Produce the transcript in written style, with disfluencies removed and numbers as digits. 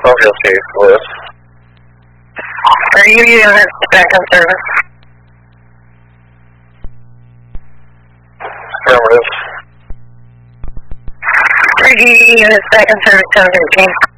Mobile Chief, Lewis. Are you units back on service? Affirmative. Are you units back on service, 1015?